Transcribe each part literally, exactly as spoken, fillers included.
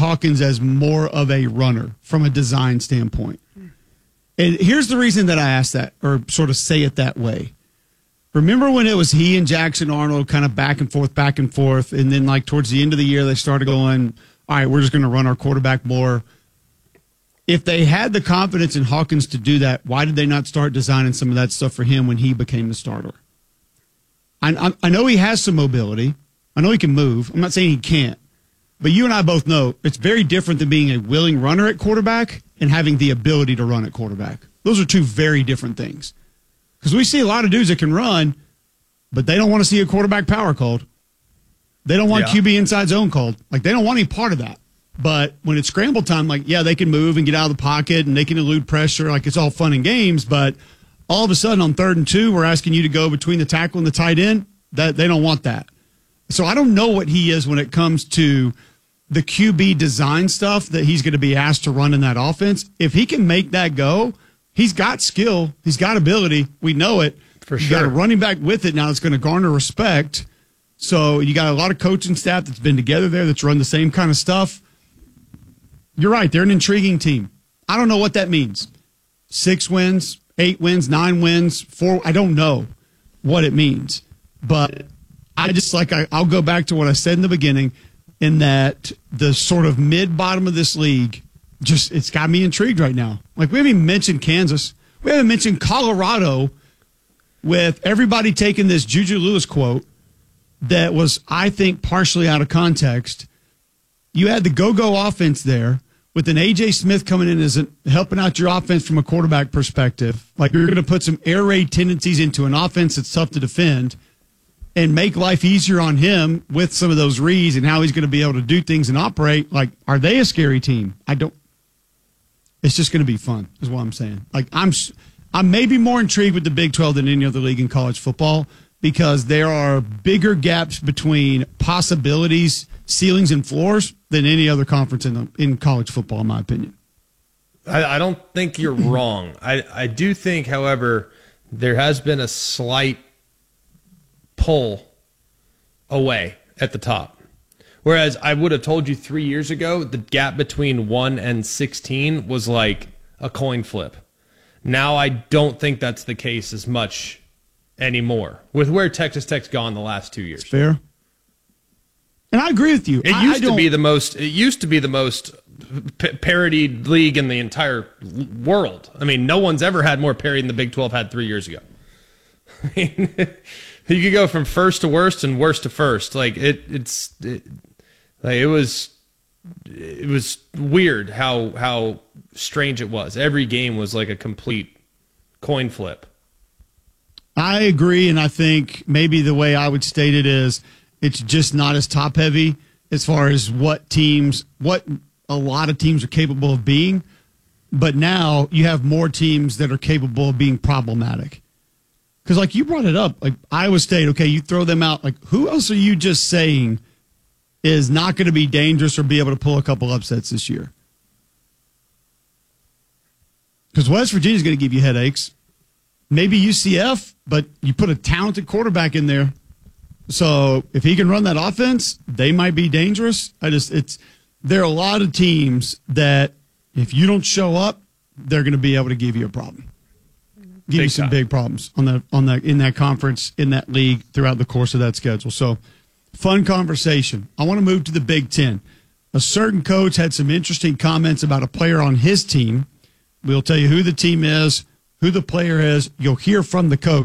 Hawkins as more of a runner from a design standpoint. And here's the reason that I ask that, or sort of say it that way. Remember when it was he and Jackson Arnold kind of back and forth, back and forth, and then like towards the end of the year they started going, all right, we're just going to run our quarterback more. If they had the confidence in Hawkins to do that, why did they not start designing some of that stuff for him when he became the starter? I, I know he has some mobility. I know he can move. I'm not saying he can't. But you and I both know it's very different than being a willing runner at quarterback and having the ability to run at quarterback. Those are two very different things. Because we see a lot of dudes that can run, but they don't want to see a quarterback power called. They don't want yeah. Q B inside zone called. Like, they don't want any part of that. But when it's scramble time, like, yeah, they can move and get out of the pocket and they can elude pressure. Like, it's all fun and games. But all of a sudden on third and two, we're asking you to go between the tackle and the tight end. That they don't want that. So I don't know what he is when it comes to the Q B design stuff that he's going to be asked to run in that offense. If he can make that go, he's got skill. He's got ability. We know it. For sure. You got a running back with it now that's going to garner respect. So you got a lot of coaching staff that's been together there that's run the same kind of stuff. You're right. They're an intriguing team. I don't know what that means. Six wins, eight wins, nine wins, four. I don't know what it means. But I just like, I, I'll go back to what I said in the beginning, in that the sort of mid-bottom of this league, just it's got me intrigued right now. Like, we haven't even mentioned Kansas. We haven't mentioned Colorado, with everybody taking this Juju Lewis quote that was, I think, partially out of context. You had the go-go offense there with an A J Smith coming in as a, helping out your offense from a quarterback perspective. Like, you're going to put some air raid tendencies into an offense that's tough to defend and make life easier on him with some of those reads and how he's going to be able to do things and operate. Like, are they a scary team? I don't. It's just going to be fun, is what I'm saying. Like, I'm, I'm maybe more intrigued with the Big twelve than any other league in college football, because there are bigger gaps between possibilities, ceilings, and floors than any other conference in the, in college football, in my opinion. I, I don't think you're wrong. I, I do think, however, there has been a slight pull away at the top. Whereas I would have told you three years ago, the gap between one and sixteen was like a coin flip. Now I don't think that's the case as much anymore with where Texas Tech's gone the last two years. It's fair. And I agree with you. It I, used I to be the most. It used to be the most p- parodied league in the entire world. I mean, no one's ever had more parody than the Big twelve had three years ago. I mean, you could go from first to worst and worst to first. Like it, it's, it, like it was, it was weird how how strange it was. Every game was like a complete coin flip. I agree, and I think maybe the way I would state it is it's just not as top heavy as far as what teams, what a lot of teams are capable of being. But now you have more teams that are capable of being problematic. Because, like, you brought it up, like Iowa State, okay, you throw them out. Like, who else are you just saying is not going to be dangerous or be able to pull a couple upsets this year? Because West Virginia is going to give you headaches. Maybe U C F, but you put a talented quarterback in there. So if he can run that offense, they might be dangerous. I just, it's, there are a lot of teams that if you don't show up, they're going to be able to give you a problem. Give big you some time. big problems on the on that in that conference, in that league throughout the course of that schedule. So, fun conversation. I want to move to the Big Ten. A certain coach had some interesting comments about a player on his team. We'll tell you who the team is, who the player is. You'll hear from the coach.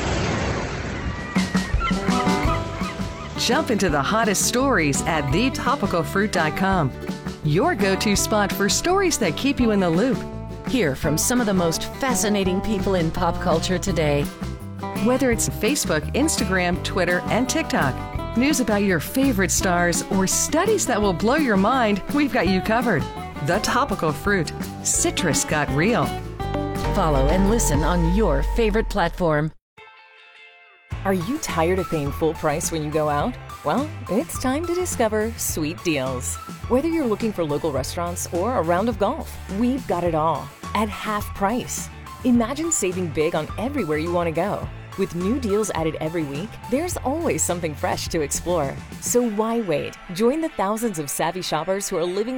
Jump into the hottest stories at the topical fruit dot com. Your go-to spot for stories that keep you in the loop. Hear from some of the most fascinating people in pop culture today. Whether it's Facebook, Instagram, Twitter, and TikTok, news about your favorite stars, or studies that will blow your mind, we've got you covered. The Topical Fruit. Citrus got real. Follow and listen on your favorite platform. Are you tired of paying full price when you go out? Well, it's time to discover Sweet Deals. Whether you're looking for local restaurants or a round of golf, we've got it all at half price. Imagine saving big on everywhere you want to go. With new deals added every week, there's always something fresh to explore. So why wait? Join the thousands of savvy shoppers who are living